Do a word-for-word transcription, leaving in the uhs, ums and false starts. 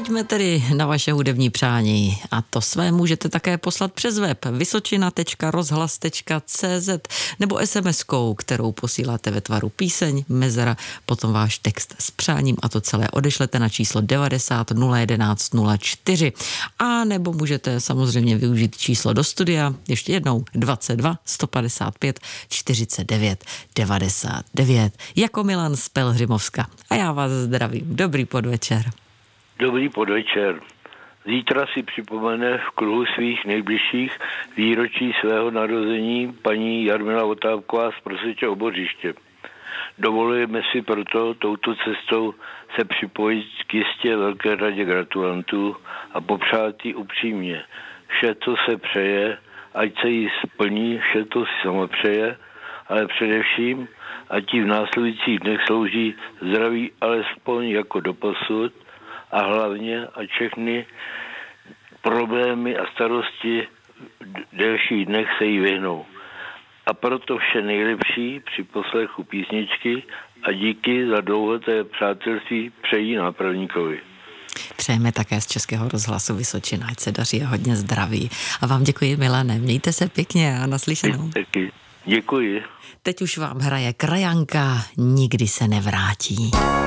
Pojďme tedy na vaše hudební přání a to své můžete také poslat přes web vysočina tečka rozhlas tečka cé zet nebo es em eskou, kterou posíláte ve tvaru píseň, mezera, potom váš text s přáním a to celé odešlete na číslo devadesát nula jedenáct nula čtyři. A nebo můžete samozřejmě využít číslo do studia, ještě jednou dvacet dva sto padesát pět čtyřicet devět devadesát devět, jako Milan z Pelhřimovska. A já vás zdravím. Dobrý podvečer. Dobrý podvečer. Zítra si připomene v kruhu svých nejbližších výročí svého narození paní Jarmila Votávková z Proseča Obořiště. Dovolujeme si proto touto cestou se připojit k jistě velké řadě gratulantů a popřát jí upřímně. Vše, co se přeje, ať se jí splní, vše, to si sama přeje, ale především, ať jí v následujících dnech slouží zdraví alespoň jako doposud a hlavně, ať všechny problémy a starosti v delších dnech se jí vyhnou. A proto vše nejlepší při poslechu písničky a díky za dlouhoté přátelství přejí nápravníkovi. Přejeme také z Českého rozhlasu Vysočina, ať se daří a hodně zdraví. A vám děkuji, Milane, mějte se pěkně a naslyšenou. Taky. Děkuji. Teď už vám hraje krajanka Nikdy se nevrátí.